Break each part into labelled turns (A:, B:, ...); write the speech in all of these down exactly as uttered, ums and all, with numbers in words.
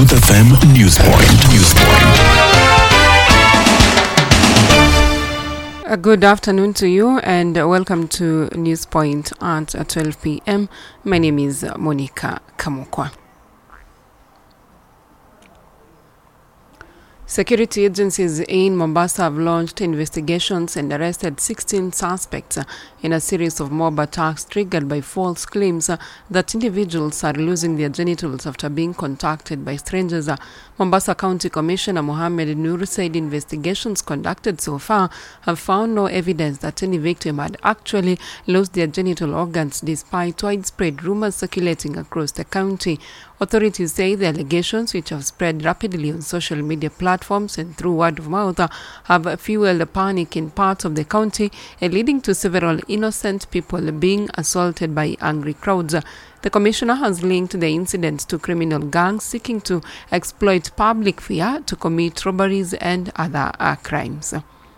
A: Truth F M News Point. News Point.
B: A good afternoon to you and welcome to News Point at twelve p.m. My name is Monica Kamukwa. Security agencies in Mombasa have launched investigations and arrested sixteen suspects in a series of mob attacks triggered by false claims that individuals are losing their genitals after being contacted by strangers. Mombasa County Commissioner Mohamed Nur said investigations conducted so far have found no evidence that any victim had actually lost their genital organs despite widespread rumors circulating across the county. Authorities say the allegations, which have spread rapidly on social media platforms and through word of mouth, have fueled panic in parts of the county, leading to several innocent people being assaulted by angry crowds. The commissioner has linked the incidents to criminal gangs seeking to exploit public fear to commit robberies and other uh, crimes.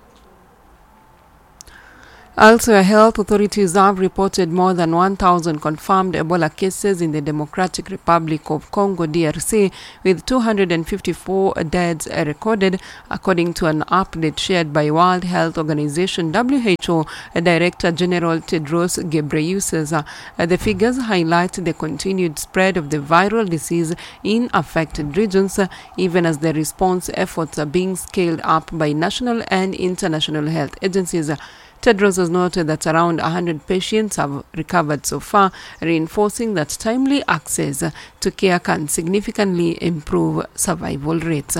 B: Also, health authorities have reported more than one thousand confirmed Ebola cases in the Democratic Republic of Congo, D R C, with two hundred fifty-four deaths recorded, according to an update shared by World Health Organization W H O Director General Tedros Ghebreyesus. The figures highlight the continued spread of the viral disease in affected regions, even as the response efforts are being scaled up by national and international health agencies. Tedros has noted that around one hundred patients have recovered so far, reinforcing that timely access to care can significantly improve survival rates.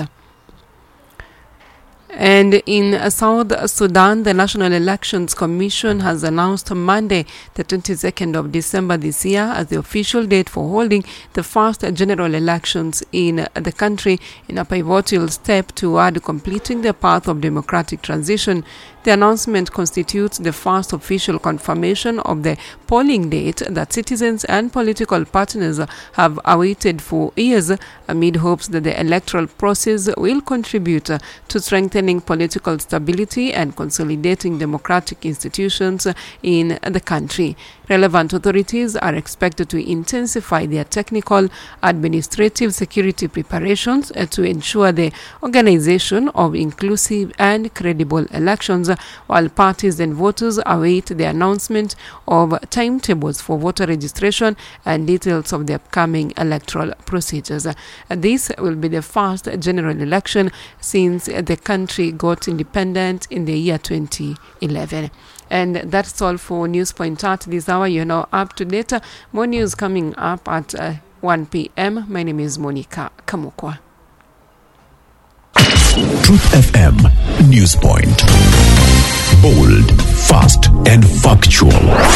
B: And in South Sudan, the National Elections Commission has announced Monday, the twenty-second of December this year, as the official date for holding the first general elections in the country, in a pivotal step toward completing the path of democratic transition. The announcement constitutes the first official confirmation of the polling date that citizens and political partners have awaited for years, amid hopes that the electoral process will contribute to strengthening political stability and consolidating democratic institutions in the country. Relevant authorities are expected to intensify their technical, administrative, security preparations to ensure the organization of inclusive and credible elections, while parties and voters await the announcement of timetables for voter registration and details of the upcoming electoral procedures. This will be the first general election since the country got independent in the year twenty eleven. And that's all for News Point at this hour. You're now up to date. More news coming up at uh, one p.m. My name is Monica Kamukwa.
A: Truth F M News Point. Bold, fast, and factual.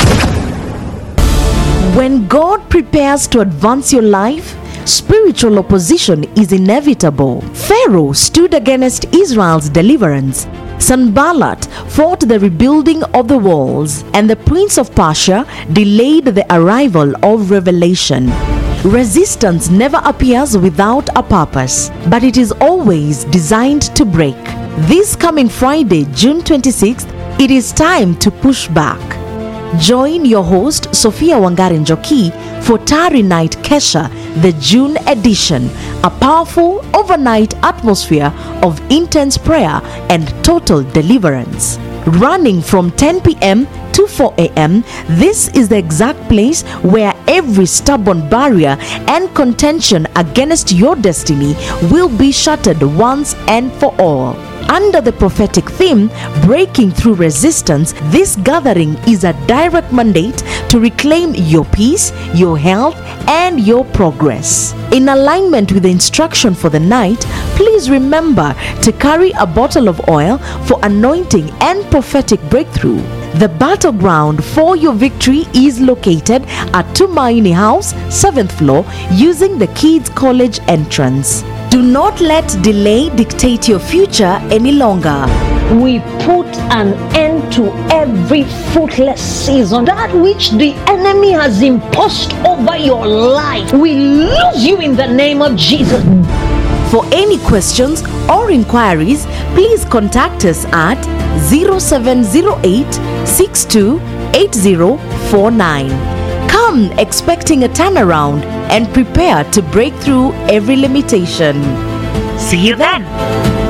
C: When God prepares to advance your life, spiritual opposition is inevitable. Pharaoh stood against Israel's deliverance. Sanballat fought the rebuilding of the walls, and the prince of Persia delayed the arrival of revelation. Resistance never appears without a purpose, but it is always designed to break. This coming Friday, June twenty-sixth, it is time to push back. Join your host, Sophia Wangari Njoki, for Tari Night Kesha, the June edition, a powerful overnight atmosphere of intense prayer and total deliverance. Running from ten p.m. to four a.m., this is the exact place where every stubborn barrier and contention against your destiny will be shattered once and for all. Under the prophetic theme, Breaking Through Resistance, this gathering is a direct mandate to reclaim your peace, your health, and your progress. In alignment with the instruction for the night, please remember to carry a bottle of oil for anointing and prophetic breakthrough. The battleground for your victory is located at Tumaini House, seventh floor, using the Kids College entrance. Do not let delay dictate your future any longer.
D: We put an end to every fruitless season, that which the enemy has imposed over your life. We lose you in the name of Jesus.
C: For any questions or inquiries, please contact us at zero seven zero eight, six two eight zero four nine. Come Come expecting a turnaround and prepare to break through every limitation. See you then.